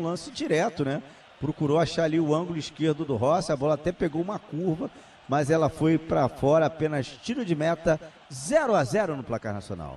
lance direto, né? Procurou achar ali o ângulo esquerdo do Rossi, a bola até pegou uma curva, mas ela foi para fora, apenas tiro de meta, 0-0 no placar nacional.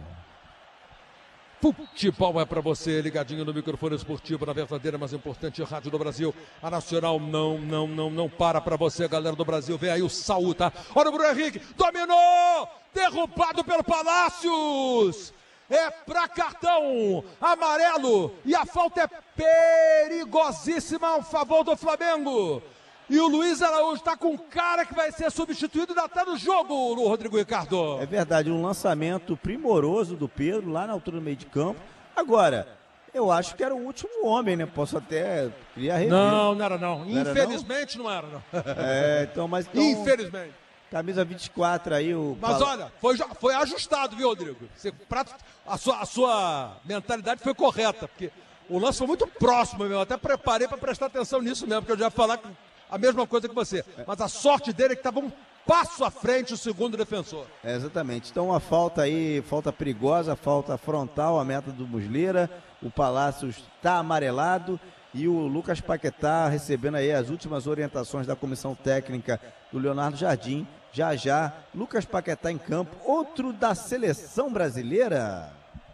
Futebol é para você, ligadinho no microfone esportivo, na verdadeira, mais importante rádio do Brasil. A Nacional não para você, galera do Brasil. Vem aí o Saúl, tá? Olha o Bruno Henrique, dominou! Derrubado pelo Palácios! É para cartão amarelo e a falta é perigosíssima a favor do Flamengo. E o Luiz Araújo está com cara que vai ser substituído e ainda está no jogo, no Rodrigo Ricardo. É verdade, um lançamento primoroso do Pedro, lá na altura do meio de campo. Agora, eu acho que era o último homem, né? Posso até criar rever. Não era não. Infelizmente não era não. Então, mas... Então, infelizmente. Camisa 24 aí, o... Mas olha, foi ajustado, viu, Rodrigo? A sua mentalidade foi correta, porque o lance foi muito próximo, eu até preparei para prestar atenção nisso mesmo, porque eu já ia falar a mesma coisa que você. Mas a sorte dele é que estava um passo à frente o segundo defensor. Exatamente. Então uma falta aí, falta perigosa, falta frontal, a meta do Muslera. O Palácios está amarelado e o Lucas Paquetá recebendo aí as últimas orientações da comissão técnica do Leonardo Jardim. Já, Lucas Paquetá em campo, outro da seleção brasileira.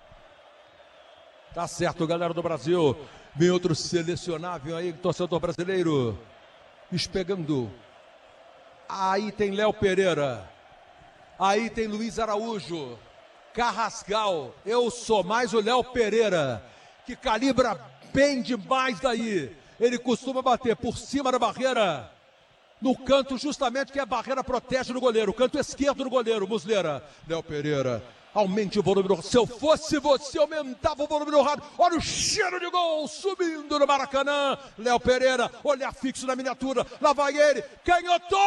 Tá certo, galera do Brasil. Vem outro selecionável aí, torcedor brasileiro. Espegando. Aí tem Léo Pereira. Aí tem Luiz Araújo. Carrascal. Eu sou mais o Léo Pereira, que calibra bem demais daí. Ele costuma bater por cima da barreira, no canto justamente que a barreira protege no goleiro, o canto esquerdo do goleiro, Muslera. Léo Pereira. Aumente o volume do rádio. Se eu fosse você, aumentava o volume do rádio. Olha o cheiro de gol subindo no Maracanã. Léo Pereira, olhar fixo na miniatura. Lá vai ele. Canhotou!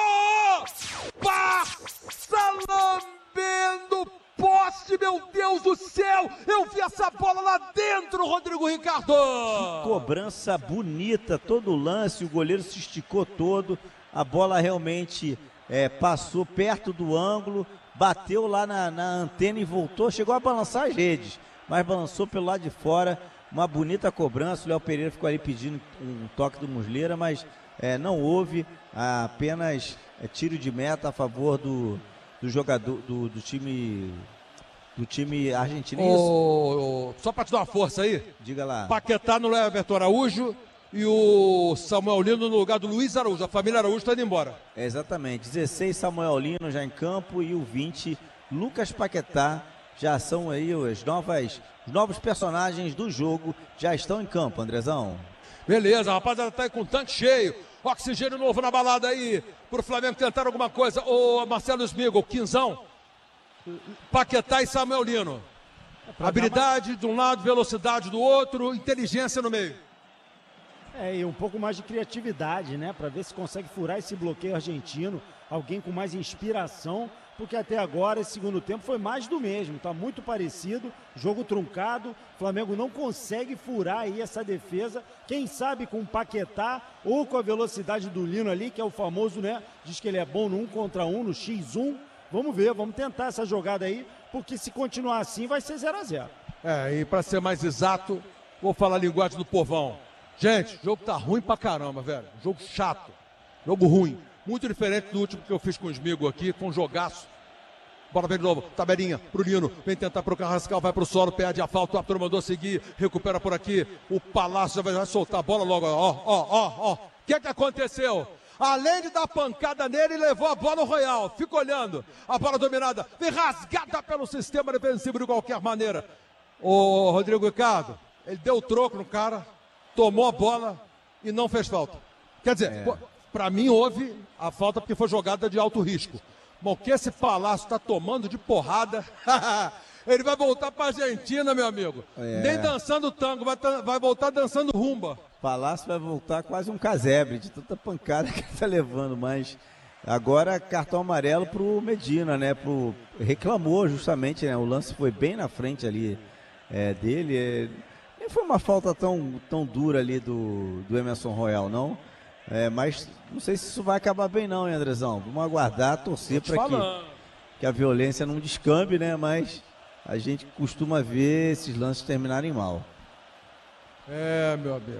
Passa lambendo poste, meu Deus do céu. Eu vi essa bola lá dentro, Rodrigo Ricardo. Que cobrança bonita, todo o lance. O goleiro se esticou todo. A bola realmente passou perto do ângulo. Bateu lá na antena e voltou, chegou a balançar as redes, mas balançou pelo lado de fora, uma bonita cobrança. O Léo Pereira ficou ali pedindo um toque do Muslera, mas não houve, apenas tiro de meta a favor do jogador, do time argentino. Só para te dar uma força aí, diga lá. Paquetá no Everton Araújo e o Samuel Lino no lugar do Luiz Araújo. A família Araújo está indo embora. Exatamente, 16 Samuel Lino já em campo e o 20 Lucas Paquetá. Já são aí os novos personagens do jogo, já estão em campo, Andrezão. Beleza, rapaziada, tá aí com o tanque cheio. Oxigênio novo na balada aí, pro Flamengo tentar alguma coisa. Ô Marcelo Smigo, Quinzão, Paquetá e Samuel Lino. Habilidade de um lado, velocidade do outro, inteligência no meio. E um pouco mais de criatividade, né? Para ver se consegue furar esse bloqueio argentino. Alguém com mais inspiração, porque até agora esse segundo tempo foi mais do mesmo. Tá muito parecido, jogo truncado. O Flamengo não consegue furar aí essa defesa. Quem sabe com o Paquetá ou com a velocidade do Lino ali, que é o famoso, né? Diz que ele é bom no 1 contra 1, no X1. Vamos ver, vamos tentar essa jogada aí, porque se continuar assim vai ser 0-0. E para ser mais exato, vou falar a linguagem do povão. Gente, o jogo tá ruim pra caramba, velho. Jogo chato, jogo ruim. Muito diferente do último que eu fiz com o Smigo aqui, com um jogaço. Bola vem de novo, tabelinha pro Lino, vem tentar pro Carrascal, vai pro solo, perde a falta, o árbitro mandou seguir, recupera por aqui, o Palácio já vai soltar a bola logo, ó. O que aconteceu? Além de dar pancada nele, levou a bola no Royal, fica olhando, a bola dominada, vem rasgada pelo sistema defensivo de qualquer maneira. O Rodrigo Ricardo, ele deu o troco no cara, tomou a bola e não fez falta. Quer dizer, para mim houve a falta porque foi jogada de alto risco. Bom, que esse Palácio está tomando de porrada, ele vai voltar para a Argentina, meu amigo. Nem dançando tango, vai voltar dançando rumba. Palácio vai voltar quase um casebre de tanta pancada que ele está levando, mas agora cartão amarelo pro Medina, né? Reclamou justamente, né? O lance foi bem na frente ali dele. Nem foi uma falta tão dura ali do Emerson Royal, não. Mas não sei se isso vai acabar bem não, hein, Andrezão? Vamos aguardar, torcer para que a violência não descambe, né? Mas a gente costuma ver esses lances terminarem mal. Meu amigo.